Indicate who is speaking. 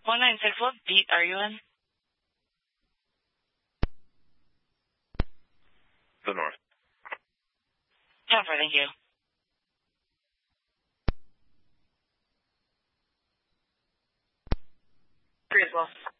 Speaker 1: 196, what beat are you in?
Speaker 2: The north.
Speaker 1: 10-4, thank you. 3 as well.